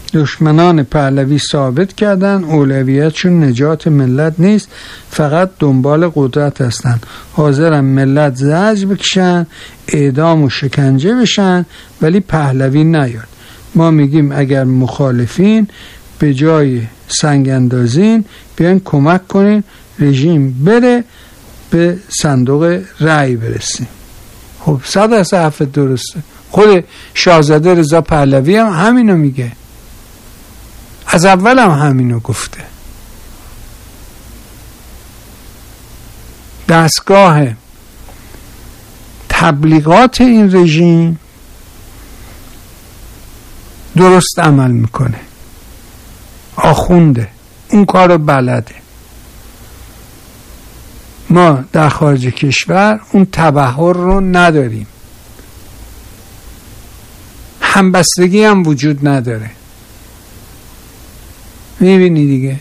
دشمنان پهلوی ثابت کردن اولویتشون نجات ملت نیست، فقط دنبال قدرت هستن، حاضرن ملت زجر بکشن، اعدام و شکنجه بشن، ولی پهلوی نیاد. ما میگیم اگر مخالفین به جای سنگ اندازین بیاین کمک کنین رژیم بره، به صندوق رأی برسیم. خب 100% حرف درسته. خود شاهزاده رضا پهلوی هم همینو میگه، از اول هم همینو گفته. دستگاه تبلیغات این رژیم درست عمل میکنه، آخونده، اون کارو بلده. ما در خارج کشور اون تبحر رو نداریم، همبستگی هم وجود نداره. میبینی دیگه.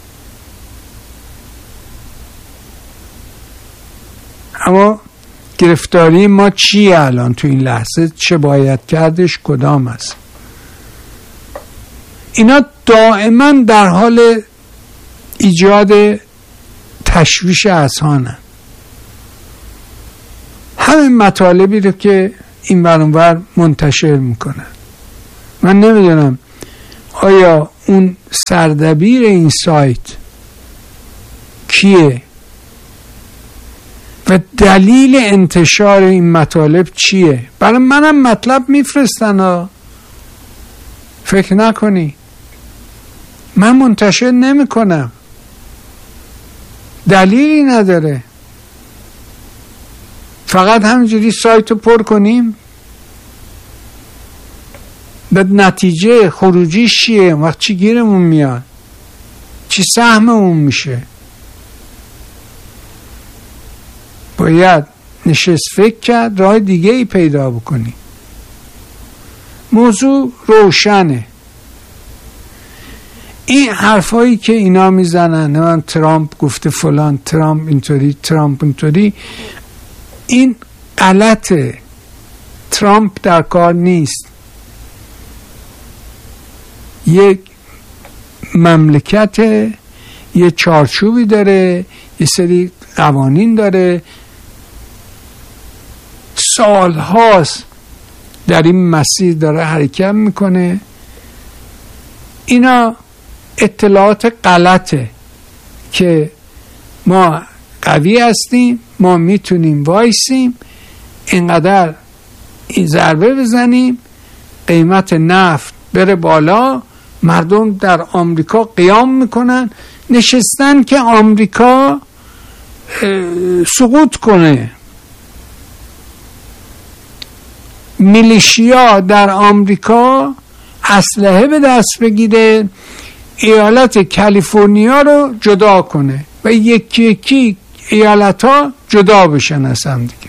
اما گرفتاری ما چیه الان تو این لحظه؟ چه باید کردش؟ کدام است؟ اینا دائما در حال ایجاد تشویش اذهانن. همین مطالبی رو که این ور اون ور منتشر میکنن. من نمیدونم آیا اون سردبیر این سایت کیه و دلیل انتشار این مطالب چیه؟ برای منم مطلب میفرستن ها، فکر نکنی من منتشر نمی کنم، دلیلی نداره، فقط همینجوری سایت رو پر کنیم. به نتیجه خروجی چیه؟ وقت چی گیرمون میاد؟ چی سهممون میشه؟ باید نشست فکر کرد، راه دیگه ای پیدا بکنی. موضوع روشنه. این حرفایی که اینا میزنن، من ترامپ گفته فلان، ترامپ اینطوری، ترامپ اینطوری، این غلطه. ترامپ در کار نیست. یک مملکت یه چارچوبی داره، یه سری قوانین داره، سالهاست در این مسیر داره حرکت میکنه. اینا اطلاعات غلطه که ما قوی هستیم، ما میتونیم وایسیم اینقدر این ضربه بزنیم قیمت نفت بره بالا، مردم در آمریکا قیام میکنن، نشستن که آمریکا سقوط کنه. میلیشیا در آمریکا اسلحه به دست بگیره، ایالت کالیفرنیا رو جدا کنه و یکی یکی ایالت ها جدا بشن از هم دیگه.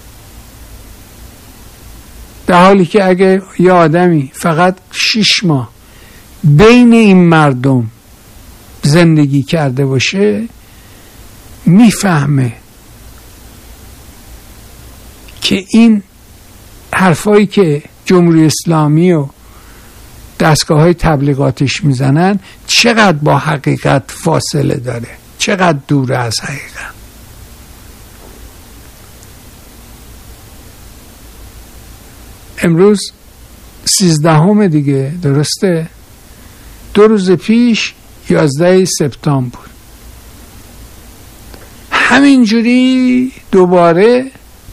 در حالی که اگه یه آدمی فقط 6 ماه بین این مردم زندگی کرده باشه میفهمه که این حرفایی که جمهوری اسلامی و دستگاه های تبلیغاتش میزنن چقدر با حقیقت فاصله داره، چقدر دوره از حقیقت. امروز 13 دیگه، درسته؟ 2 روز پیش 11 سپتامبر بود. همینجوری دوباره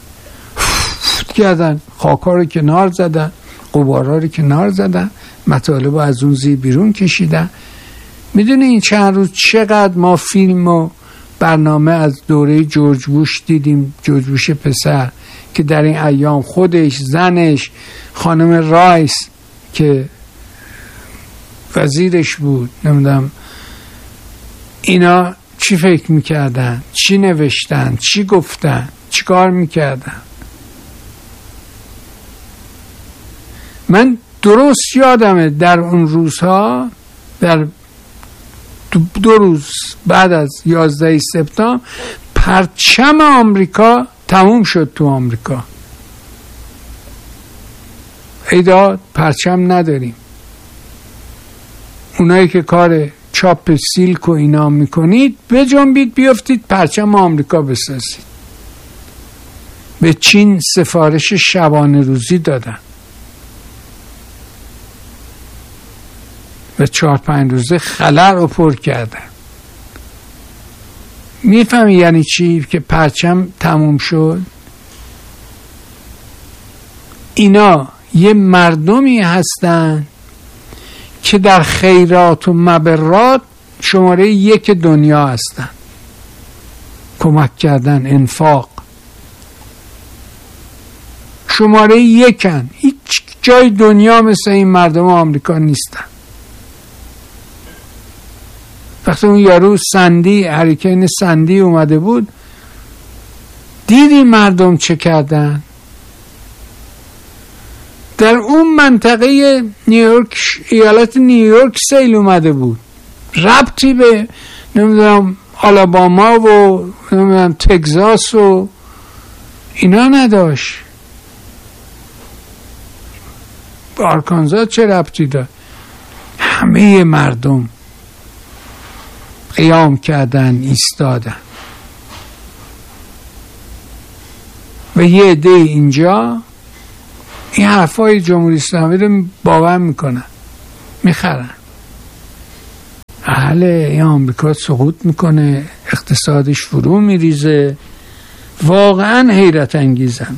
کردن، خاکا رو کنار زدن، غبارا رو کنار زدن، مطالب از اون زیر بیرون کشیدن. میدونی این چند روز چقدر ما فیلم و برنامه از دوره جورج بوش دیدیم، جورج بوش پسر که در این ایام خودش، زنش، خانم رایس که وزیرش بود، نمیدونم اینا چی فکر میکردن، چی نوشتن، چی گفتن، چی کار میکردن. من درست یادمه در اون روزها، در 2 روز بعد از 11 سپتامبر پرچم آمریکا تموم شد تو آمریکا. ایداد پرچم نداریم. اونایی که کار چاپ سیلک و اینا میکنید بجنبید بیافتید پرچم آمریکا بسازید. به چین سفارش شبانه روزی دادن و 4-5 روزه خلا رو پر کردن. میفهمی یعنی چی که پرچم تموم شد؟ اینا یه مردمی هستن که در خیرات و مبرات شماره 1 دنیا هستن. کمک کردن، انفاق شماره 1. هیچ جای دنیا مثل این مردم آمریکا نیستن. وقتی اون یارو سندی، هریکین سندی اومده بود، دیدی مردم چه کردن؟ در اون منطقه نیویورک، ایالت نیویورک سیل اومده بود، ربطی به نمیدونم آلاباما و نمیدونم تگزاس و اینا نداشت. به آرکانزا چه ربطی داشت؟ همه مردم قیام کردن، ایستادن و یه عده اینجا این حرفای جمهوری اسلامی رو باور میکنن، میخرن. این آمریکا سقوط میکنه، اقتصادش فرو میریزه. واقعا حیرت انگیزن،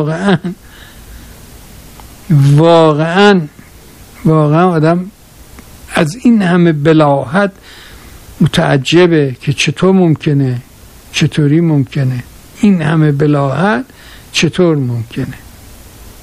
واقعا آدم از این همه بلاهت متعجبه که چطوری ممکنه این همه بلاهت چطور ممکنه.